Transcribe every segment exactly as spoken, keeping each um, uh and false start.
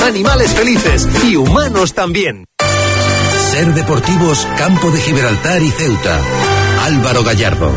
Animales felices y humanos también. Ser Deportivos, Campo de Gibraltar y Ceuta. Álvaro Gallardo.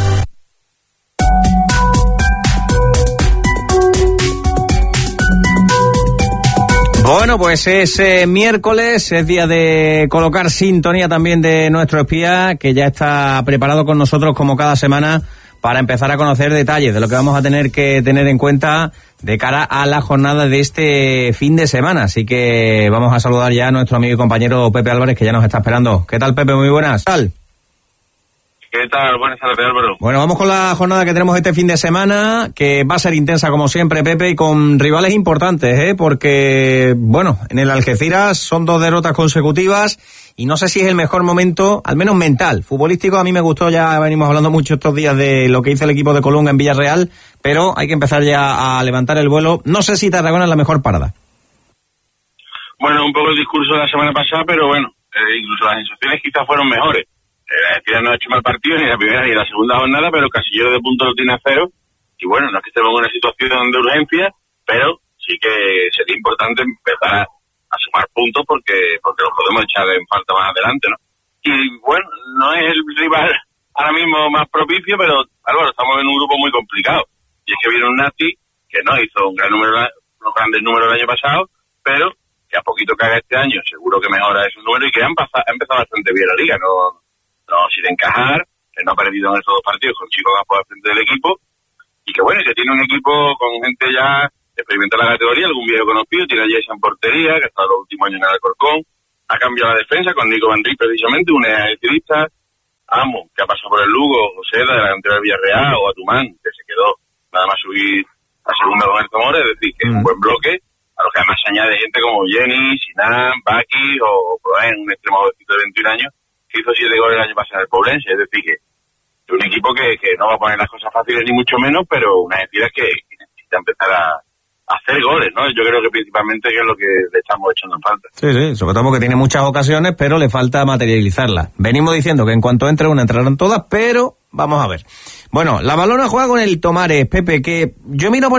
Bueno, pues es eh, miércoles, es día de colocar sintonía también de nuestro espía, que ya está preparado con nosotros como cada semana para empezar a conocer detalles de lo que vamos a tener que tener en cuenta de cara a la jornada de este fin de semana. Así que vamos a saludar ya a nuestro amigo y compañero Pepe Álvarez, que ya nos está esperando. ¿Qué tal, Pepe? Muy buenas. ¿Qué tal? ¿Qué tal? Buenas tardes, Álvaro. Bueno, vamos con la jornada que tenemos este fin de semana, que va a ser intensa como siempre, Pepe, y con rivales importantes, ¿eh? Porque, bueno, en el Algeciras son dos derrotas consecutivas y no sé si es el mejor momento, al menos mental. Futbolístico a mí me gustó, ya venimos hablando mucho estos días de lo que hizo el equipo de Colunga en Villarreal, pero hay que empezar ya a levantar el vuelo. No sé si Tarragona es la mejor parada. Bueno, un poco el discurso de la semana pasada, pero bueno, eh, incluso las sensaciones quizás fueron mejores. La Algeciras no ha hecho mal partido ni la primera ni la segunda jornada, pero Casillero de punto lo tiene a cero. Y bueno, no es que estemos en una situación de urgencia, pero sí que sería importante empezar a, a sumar puntos porque porque los podemos echar en falta más adelante, ¿no? Y bueno, no es el rival ahora mismo más propicio, pero Álvaro, estamos en un grupo muy complicado. Y es que viene un Nati que no hizo un gran número, unos grandes números el año pasado, pero que a poquito que haga este año seguro que mejora esos números y que han pasado, ha empezado bastante bien la liga, no no sin encajar, que no ha perdido en estos dos partidos con Chico Campos al frente del equipo, y que bueno, que tiene un equipo con gente ya experimentada en la categoría, algún viejo conocido, tiene a Jason en portería, que ha estado los últimos años en el Alcorcón, ha cambiado la defensa con Nico Van Rij precisamente, un ejercista, Amo, que ha pasado por el Lugo, José de la cantera del Villarreal, o Atumán, que se quedó nada más subir a segunda con el Zamora, es decir, que es un buen bloque, a los que además se añade gente como Jenny, Sinan, Baki o Proen, un extremo jovencito de veintiún años, que hizo siete goles el año pasado en el Poblense, es decir, que es un equipo que, que no va a poner las cosas fáciles ni mucho menos, pero una entidad que, que necesita empezar a, a hacer goles, ¿no? Yo creo que principalmente que es lo que le estamos echando en falta. Sí, sí, sobre todo porque tiene muchas ocasiones, pero le falta materializarlas. Venimos diciendo que en cuanto entre una entrarán todas, pero vamos a ver. Bueno, la Balona juega con el Tomares, Pepe, que yo miro por